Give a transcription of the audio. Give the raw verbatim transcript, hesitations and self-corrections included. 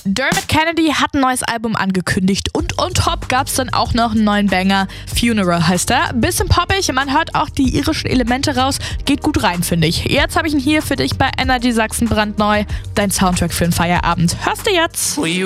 Dermot Kennedy hat ein neues Album angekündigt und on top gab's dann auch noch einen neuen Banger. Funeral heißt er. Bisschen poppig, man hört auch die irischen Elemente raus. Geht gut rein, finde ich. Jetzt habe ich ihn hier für dich bei Energy Sachsen brandneu. Dein Soundtrack für den Feierabend. Hörst du jetzt?